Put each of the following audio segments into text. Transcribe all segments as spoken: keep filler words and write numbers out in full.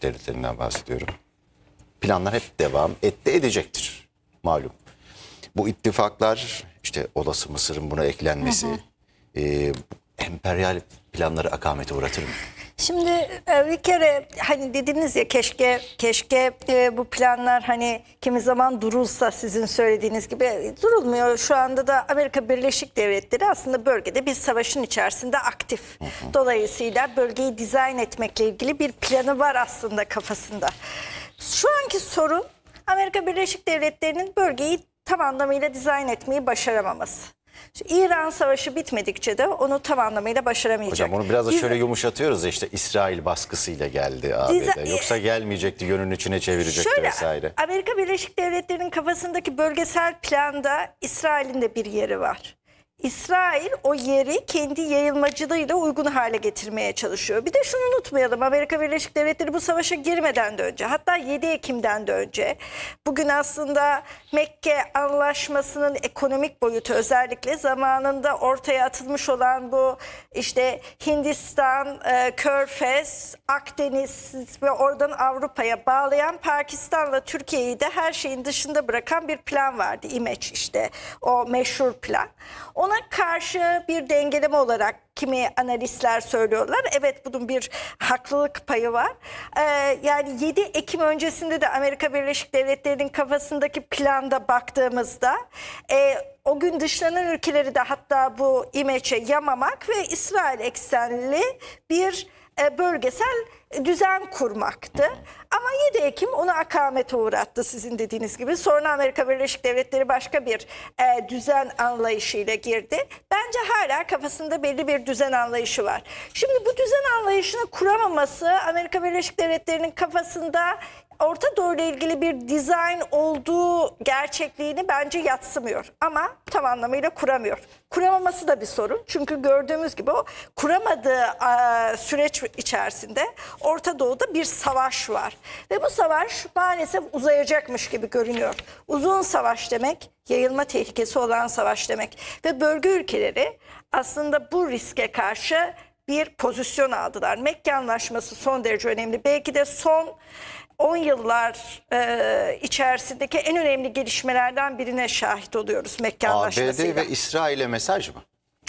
Devletleri'nden bahsediyorum. Planlar hep devam etti, edecektir malum. Bu ittifaklar, işte olası Mısır'ın buna eklenmesi, hı hı. E, emperyal planları akamete uğratır mı? Şimdi bir kere hani dediniz ya keşke keşke e, bu planlar hani kimi zaman durulsa, sizin söylediğiniz gibi durulmuyor. Şu anda da Amerika Birleşik Devletleri aslında bölgede bir savaşın içerisinde aktif. Hı hı. Dolayısıyla bölgeyi dizayn etmekle ilgili bir planı var aslında kafasında. Şu anki sorun Amerika Birleşik Devletleri'nin bölgeyi tam anlamıyla dizayn etmeyi başaramaması. Şu İran savaşı bitmedikçe de onu tam anlamıyla başaramayacak. Hocam onu biraz da Diz şöyle yumuşatıyoruz ya, işte İsrail baskısıyla geldi A B D. Yoksa gelmeyecekti, yönünün içine çevirecekti şöyle, vesaire. Amerika Birleşik Devletleri'nin kafasındaki bölgesel planda İsrail'in de bir yeri var. İsrail o yeri kendi yayılmacılığıyla uygun hale getirmeye çalışıyor. Bir de şunu unutmayalım, Amerika Birleşik Devletleri bu savaşa girmeden de önce, hatta yedi Ekim'den de önce, bugün aslında Mekke Anlaşması'nın ekonomik boyutu, özellikle zamanında ortaya atılmış olan bu işte Hindistan, e, Körfez, Akdeniz ve oradan Avrupa'ya bağlayan, Pakistan'la Türkiye'yi de her şeyin dışında bırakan bir plan vardı. İmeç, işte o meşhur plan. Ona karşı bir dengeleme olarak kimi analistler söylüyorlar. Evet, bunun bir haklılık payı var. Ee, yani yedi Ekim öncesinde de Amerika Birleşik Devletleri'nin kafasındaki planda baktığımızda e, o gün dışlanan ülkeleri de hatta bu İmeç'e yamamak ve İsrail eksenli bir e, bölgesel düzen kurmaktı. Ama yedi Ekim onu akamete uğrattı, sizin dediğiniz gibi. Sonra Amerika Birleşik Devletleri başka bir e, düzen anlayışıyla girdi. Bence hala kafasında belli bir düzen anlayışı var. Şimdi bu düzen anlayışını kuramaması Amerika Birleşik Devletleri'nin kafasında Orta Doğu ile ilgili bir dizayn olduğu gerçekliğini bence yadsımıyor. Ama tam anlamıyla kuramıyor. Kuramaması da bir sorun. Çünkü gördüğümüz gibi o kuramadığı e, süreç içerisinde Orta Doğu'da bir savaş var. Ve bu savaş maalesef uzayacakmış gibi görünüyor. Uzun savaş demek, yayılma tehlikesi olan savaş demek. Ve bölge ülkeleri aslında bu riske karşı bir pozisyon aldılar. Mekke Anlaşması son derece önemli. Belki de son on yıllar e, içerisindeki en önemli gelişmelerden birine şahit oluyoruz Mekke Anlaşması'yla. A B D ve İsrail'e mesaj mı?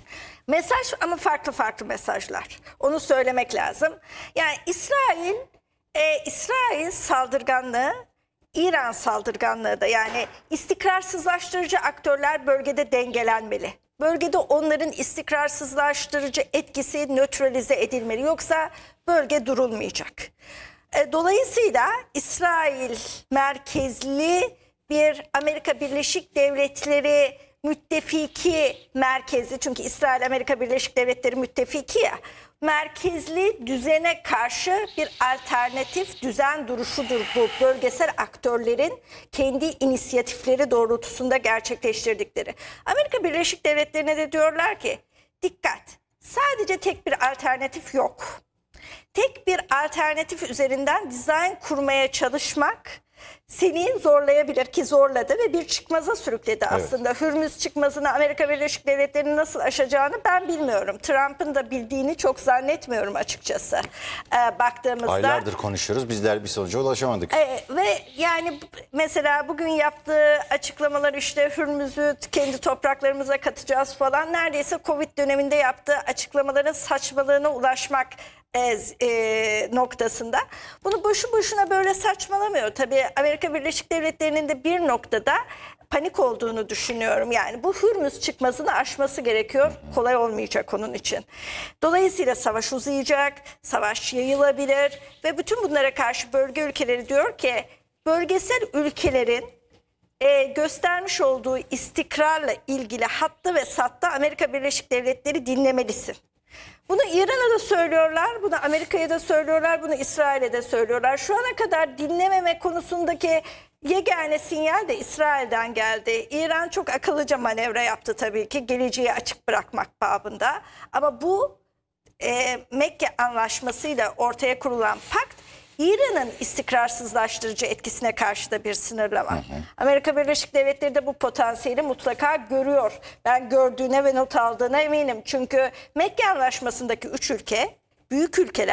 Mesaj, ama farklı farklı mesajlar. Onu söylemek lazım. Yani İsrail, e, İsrail saldırganlığı, İran saldırganlığı da, yani istikrarsızlaştırıcı aktörler bölgede dengelenmeli. Bölgede onların istikrarsızlaştırıcı etkisi nötralize edilmeli. Yoksa bölge durulmayacak. Dolayısıyla İsrail merkezli bir Amerika Birleşik Devletleri müttefiki merkezli, çünkü İsrail Amerika Birleşik Devletleri müttefiki ya, merkezli düzene karşı bir alternatif düzen duruşudur bu, bölgesel aktörlerin kendi inisiyatifleri doğrultusunda gerçekleştirdikleri. Amerika Birleşik Devletleri'ne de diyorlar ki dikkat, sadece tek bir alternatif yok. Tek bir alternatif üzerinden dizayn kurmaya çalışmak seni zorlayabilir, ki zorladı ve bir çıkmaza sürükledi aslında. Evet. Hürmüz çıkmazını Amerika Birleşik Devletleri'nin nasıl aşacağını ben bilmiyorum. Trump'ın da bildiğini çok zannetmiyorum açıkçası. Ee, baktığımızda. Aylardır konuşuyoruz, bizler bir sonuca ulaşamadık. E, ve yani mesela bugün yaptığı açıklamalar, işte Hürmüz'ü kendi topraklarımıza katacağız falan, neredeyse Covid döneminde yaptığı açıklamaların saçmalığına ulaşmak E, e, noktasında. Bunu boşu boşuna böyle saçmalamıyor. Tabii Amerika Birleşik Devletleri'nin de bir noktada panik olduğunu düşünüyorum. Yani bu Hürmüz çıkmazını aşması gerekiyor. Kolay olmayacak onun için. Dolayısıyla savaş uzayacak, savaş yayılabilir ve bütün bunlara karşı bölge ülkeleri diyor ki bölgesel ülkelerin e, göstermiş olduğu istikrarla ilgili hattı ve sattı Amerika Birleşik Devletleri dinlemelisin. Bunu İran'a da söylüyorlar, bunu Amerika'ya da söylüyorlar, bunu İsrail'e de söylüyorlar. Şu ana kadar dinlememe konusundaki yegane sinyal de İsrail'den geldi. İran çok akıllıca manevra yaptı tabii ki, geleceği açık bırakmak babında. Ama bu e, Mekke Anlaşması'yla ortaya kurulan pakt, İran'ın istikrarsızlaştırıcı etkisine karşı da bir sınırlama. Hı hı. Amerika Birleşik Devletleri de bu potansiyeli mutlaka görüyor. Ben gördüğüne ve not aldığına eminim. Çünkü Mekke Anlaşması'ndaki üç ülke, büyük ülkeler,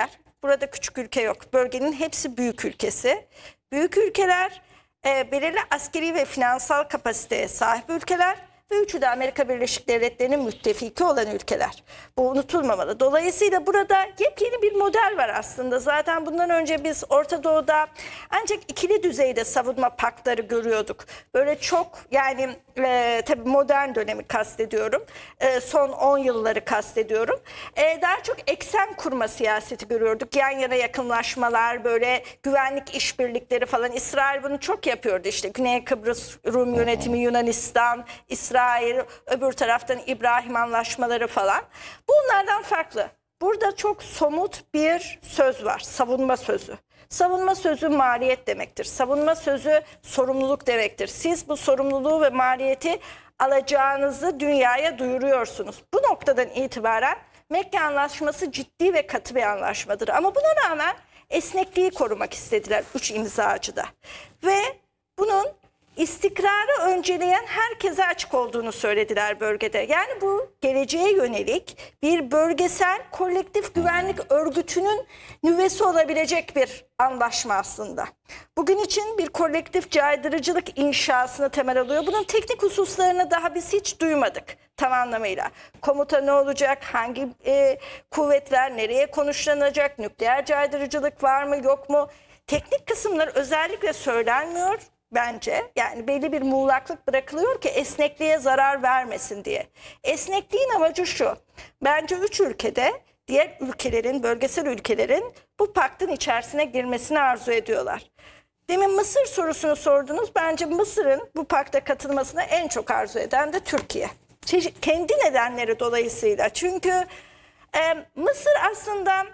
Burada küçük ülke yok. Bölgenin hepsi büyük ülkesi. Büyük ülkeler e, belirli askeri ve finansal kapasiteye sahip ülkeler ve üçü de Amerika Birleşik Devletleri'nin müttefiki olan ülkeler. Bu unutulmamalı. Dolayısıyla burada yepyeni bir model var aslında. Zaten bundan önce biz Orta Doğu'da ancak ikili düzeyde savunma paktları görüyorduk. Böyle çok yani e, tabii modern dönemi kastediyorum. E, son on yılları kastediyorum. E, daha çok eksen kurma siyaseti görüyorduk. Yan yana yakınlaşmalar, böyle güvenlik işbirlikleri falan. İsrail bunu çok yapıyordu işte. Güney Kıbrıs Rum yönetimi, Yunanistan, İsrail, öbür taraftan İbrahim anlaşmaları falan. Bunlardan farklı. Burada çok somut bir söz var. Savunma sözü. Savunma sözü maliyet demektir. Savunma sözü sorumluluk demektir. Siz bu sorumluluğu ve maliyeti alacağınızı dünyaya duyuruyorsunuz. Bu noktadan itibaren Mekke Anlaşması ciddi ve katı bir anlaşmadır. Ama buna rağmen esnekliği korumak istediler üç imzacıda. Ve bunun istikrarı önceleyen herkese açık olduğunu söylediler bölgede. Yani bu geleceğe yönelik bir bölgesel kolektif güvenlik örgütünün nüvesi olabilecek bir anlaşma aslında. Bugün için bir kolektif caydırıcılık inşasını temel alıyor. Bunun teknik hususlarını daha biz hiç duymadık tam anlamıyla. Komuta ne olacak, hangi e, kuvvetler nereye konuşlanacak, nükleer caydırıcılık var mı yok mu? Teknik kısımlar özellikle söylenmiyor. Bence yani belli bir muğlaklık bırakılıyor ki esnekliğe zarar vermesin diye. Esnekliğin amacı şu. Bence üç ülkede diğer ülkelerin, bölgesel ülkelerin bu paktın içerisine girmesini arzu ediyorlar. Demin Mısır sorusunu sordunuz. Bence Mısır'ın bu pakta katılmasını en çok arzu eden de Türkiye. Kendi nedenleri dolayısıyla. Çünkü e, Mısır aslında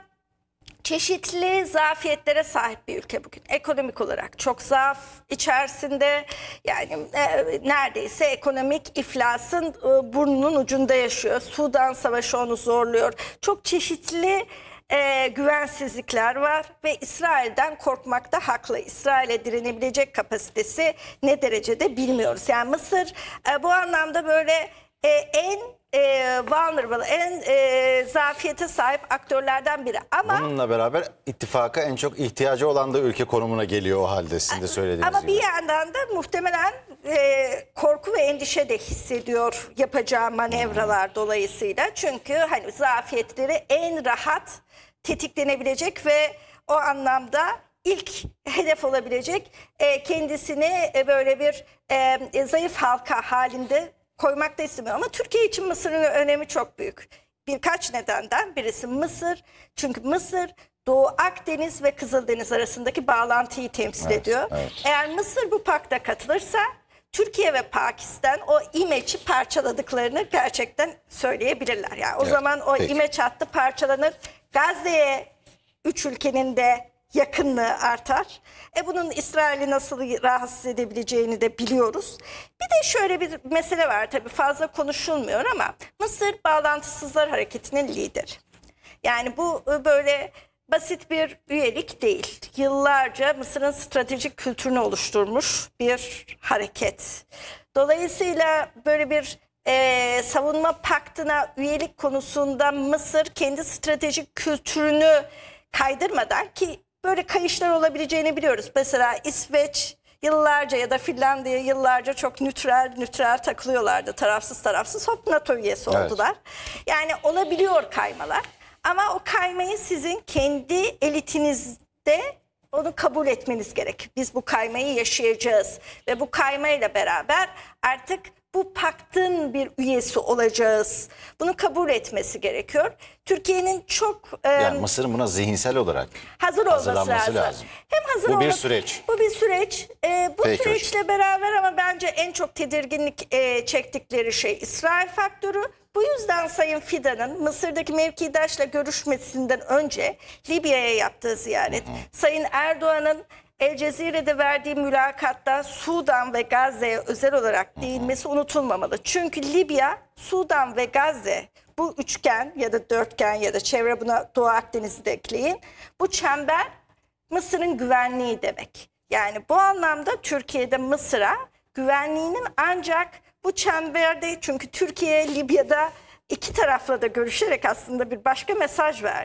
çeşitli zafiyetlere sahip bir ülke bugün. Ekonomik olarak çok zaaf içerisinde, yani e, neredeyse ekonomik iflasın e, burnunun ucunda yaşıyor. Sudan Savaşı onu zorluyor. Çok çeşitli e, güvensizlikler var ve İsrail'den korkmakta haklı. İsrail'e direnebilecek kapasitesi ne derecede bilmiyoruz. Yani Mısır e, bu anlamda böyle e, en E, vulnerable, en e, zafiyete sahip aktörlerden biri. Ama bununla beraber ittifaka en çok ihtiyacı olan da ülke konumuna geliyor o halde, sizin de söylediğiniz ama gibi. bir yandan da muhtemelen e, korku ve endişe de hissediyor yapacağı manevralar dolayısıyla. Çünkü hani zafiyetleri en rahat tetiklenebilecek ve o anlamda ilk hedef olabilecek e, kendisini e, böyle bir e, zayıf halka halinde koymak da istemiyor. Ama Türkiye için Mısır'ın önemi çok büyük. Birkaç nedenden birisi Mısır. Çünkü Mısır Doğu Akdeniz ve Kızıldeniz arasındaki bağlantıyı temsil evet, ediyor. Evet. Eğer Mısır bu pakta katılırsa Türkiye ve Pakistan o imeçi parçaladıklarını gerçekten söyleyebilirler. Yani o evet, zaman o peki. imeç hattı parçalanır. Gazze'ye üç ülkenin de yakınlığı artar. E bunun İsrail'i nasıl rahatsız edebileceğini de biliyoruz. Bir de şöyle bir mesele var, tabii fazla konuşulmuyor ama Mısır Bağlantısızlar Hareketi'nin lideri. Yani bu böyle basit bir üyelik değil. Yıllarca Mısır'ın stratejik kültürünü oluşturmuş bir hareket. Dolayısıyla böyle bir e, savunma paktına üyelik konusunda Mısır kendi stratejik kültürünü kaydırmadan, ki böyle kayışlar olabileceğini biliyoruz. Mesela İsveç yıllarca ya da Finlandiya yıllarca çok nötral nötral takılıyorlardı. Tarafsız tarafsız hop NATO üyesi oldular. Evet. Yani olabiliyor kaymalar. Ama o kaymayı sizin kendi elitinizde onu kabul etmeniz gerek. Biz bu kaymayı yaşayacağız ve bu kaymayla beraber artık bu paktın bir üyesi olacağız. Bunu kabul etmesi gerekiyor. Türkiye'nin çok e, yani Mısır'ın buna zihinsel olarak hazır olması lazım. lazım. Hem hazır bu olması, bir süreç. Bu bir süreç. E, bu Peki süreçle hocam. beraber ama bence en çok tedirginlik e, çektikleri şey İsrail faktörü. Bu yüzden Sayın Fidan'ın Mısır'daki mevkidaşla görüşmesinden önce Libya'ya yaptığı ziyaret, hı hı. Sayın Erdoğan'ın El Cezire'de verdiği mülakatta Sudan ve Gazze'ye özel olarak değinmesi unutulmamalı. Çünkü Libya, Sudan ve Gazze, bu üçgen ya da dörtgen ya da çevre, buna Doğu Akdeniz'i de ekleyin. Bu çember Mısır'ın güvenliği demek. Yani bu anlamda Türkiye'de Mısır'a güvenliğinin ancak bu çemberde, çünkü Türkiye Libya'da iki tarafla da görüşerek aslında bir başka mesaj verdi.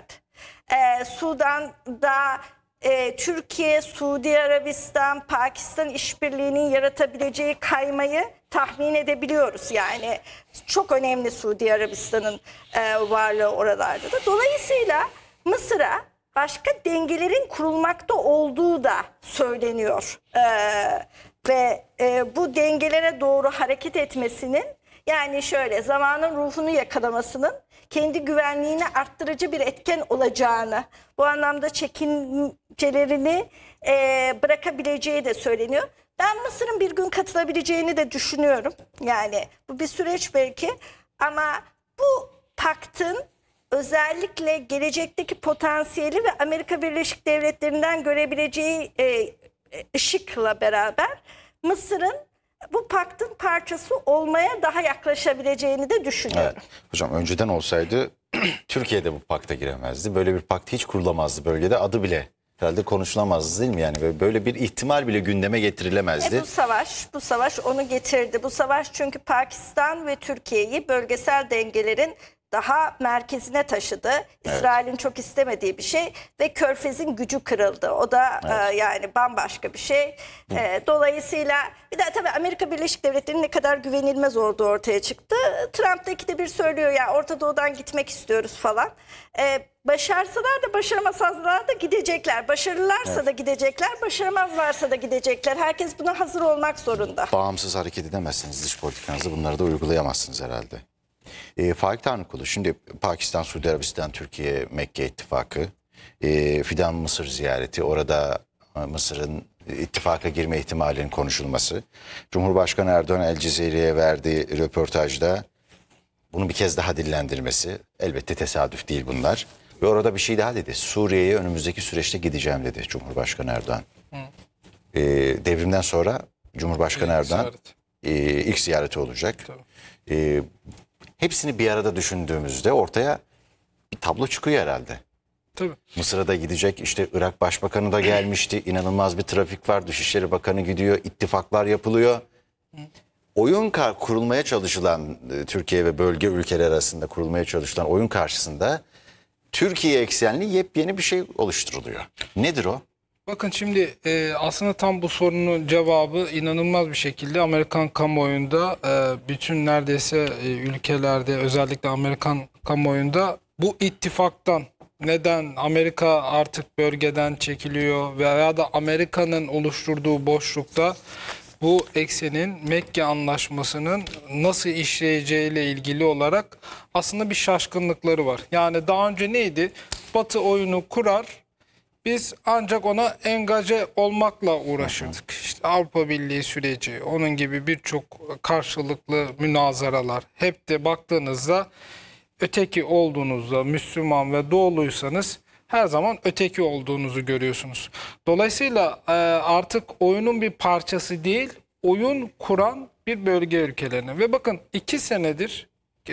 Ee, Sudan'da e, Türkiye, Suudi Arabistan, Pakistan işbirliğinin yaratabileceği kaymayı tahmin edebiliyoruz. Yani çok önemli Suudi Arabistan'ın e, varlığı oralarda da. Dolayısıyla Mısır'a başka dengelerin kurulmakta olduğu da söyleniyor. Ee, ve e, bu dengelere doğru hareket etmesinin, yani şöyle zamanın ruhunu yakalamasının kendi güvenliğini arttırıcı bir etken olacağını, bu anlamda çekincelerini e, bırakabileceği de söyleniyor. Ben Mısır'ın bir gün katılabileceğini de düşünüyorum. Yani bu bir süreç belki, ama bu paktın özellikle gelecekteki potansiyeli ve Amerika Birleşik Devletleri'nden görebileceği e, ışıkla beraber Mısır'ın bu paktın parçası olmaya daha yaklaşabileceğini de düşünüyorum. Evet. Hocam önceden olsaydı Türkiye'de bu pakta giremezdi. Böyle bir pakt hiç kurulamazdı bölgede. Adı bile herhalde konuşulamazdı değil mi? Yani böyle bir ihtimal bile gündeme getirilemezdi. E bu savaş, bu savaş onu getirdi. Bu savaş çünkü Pakistan ve Türkiye'yi bölgesel dengelerin daha merkezine taşıdı. Evet. İsrail'in çok istemediği bir şey ve Körfez'in gücü kırıldı. O da evet. e, yani bambaşka bir şey. E, dolayısıyla bir de tabii Amerika Birleşik Devletleri'nin ne kadar güvenilmez olduğu ortaya çıktı. Trump da ikide bir söylüyor ya, Orta Doğu'dan gitmek istiyoruz falan. E, başarsalar da başaramasalar da gidecekler. Başarırlarsa evet. da gidecekler, başaramazlarsa da gidecekler. Herkes buna hazır olmak zorunda. Bağımsız hareket edemezsiniz dış politikanızda, bunları da uygulayamazsınız herhalde. E, Faik Tanrıkulu, şimdi Pakistan, Suudi Arabistan, Türkiye, Mekke ittifakı, e, Fidan Mısır ziyareti, orada Mısır'ın ittifaka girme ihtimalinin konuşulması, Cumhurbaşkanı Erdoğan El Cezire'ye verdiği röportajda bunu bir kez daha dillendirmesi, elbette tesadüf değil bunlar. Ve orada bir şey daha dedi, Suriye'ye önümüzdeki süreçte gideceğim dedi Cumhurbaşkanı Erdoğan. E, devrimden sonra Cumhurbaşkanı ilk Erdoğan ziyaret. e, ilk ziyareti olacak. E, hepsini bir arada düşündüğümüzde ortaya bir tablo çıkıyor herhalde. Tabii. Mısır'a da gidecek, işte Irak Başbakanı da gelmişti, inanılmaz bir trafik var, Dışişleri Bakanı gidiyor, ittifaklar yapılıyor. Oyun kar kurulmaya çalışılan, Türkiye ve bölge ülkeler arasında kurulmaya çalışılan oyun karşısında Türkiye eksenli yepyeni bir şey oluşturuluyor. Nedir o? Bakın şimdi e, aslında tam bu sorunun cevabı inanılmaz bir şekilde Amerikan kamuoyunda, e, bütün neredeyse e, ülkelerde, özellikle Amerikan kamuoyunda bu ittifaktan, neden Amerika artık bölgeden çekiliyor veya da Amerika'nın oluşturduğu boşlukta bu eksenin, Mekke Anlaşması'nın nasıl işleyeceğiyle ilgili olarak aslında bir şaşkınlıkları var. Yani daha önce neydi? Batı oyunu kurar, biz ancak ona engaje olmakla uğraşırdık. İşte Avrupa Birliği süreci, onun gibi birçok karşılıklı münazaralar. Hep de baktığınızda öteki olduğunuzda, Müslüman ve doğuluysanız her zaman öteki olduğunuzu görüyorsunuz. Dolayısıyla artık oyunun bir parçası değil, oyun kuran bir bölge ülkelerine. Ve bakın iki senedir,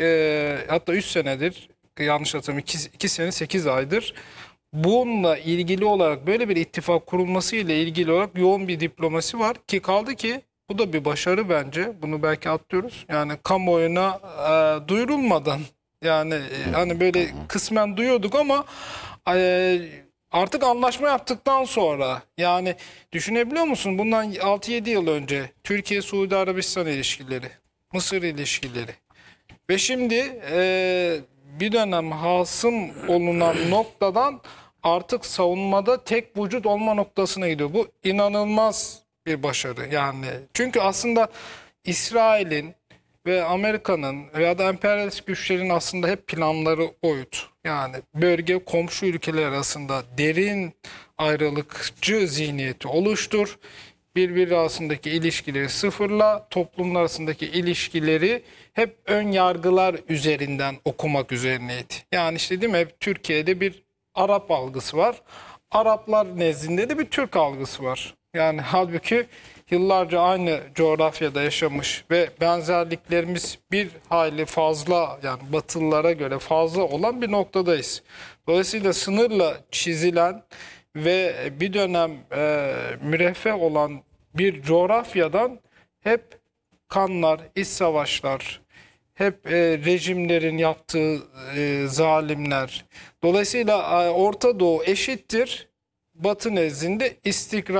hatta üç senedir, yanlış hatırlamıyorum, iki, iki sene sekiz aydır bununla ilgili olarak, böyle bir ittifak kurulması ile ilgili olarak yoğun bir diplomasi var ki kaldı ki bu da bir başarı bence. Bunu belki atlıyoruz. Yani kamuoyuna e, duyurulmadan, yani e, hani böyle kısmen duyuyorduk ama e, artık anlaşma yaptıktan sonra, yani düşünebiliyor musun? Bundan altı yedi yıl önce Türkiye-Suudi Arabistan ilişkileri, Mısır ilişkileri ve şimdi e, bir dönem hasım olunan noktadan artık savunmada tek vücut olma noktasına gidiyor. Bu inanılmaz bir başarı yani. Çünkü aslında İsrail'in ve Amerika'nın veya da emperyalist güçlerin aslında hep planları oydu. Yani bölge komşu ülkeler arasında derin ayrılıkçı zihniyeti oluştur. Birbiri arasındaki ilişkileri sıfırla, toplumlar arasındaki ilişkileri hep ön yargılar üzerinden okumak üzerineydi. Yani işte değil mi, hep Türkiye'de bir Arap algısı var. Araplar nezdinde de bir Türk algısı var. Yani halbuki yıllarca aynı coğrafyada yaşamış ve benzerliklerimiz bir hayli fazla, yani Batılılara göre fazla olan bir noktadayız. Dolayısıyla sınırla çizilen ve bir dönem e, müreffeh olan bir coğrafyadan hep kanlar, iç savaşlar, hep e, rejimlerin yaptığı e, zalimler. Dolayısıyla e, Orta Doğu eşittir Batı nezdinde istikrar.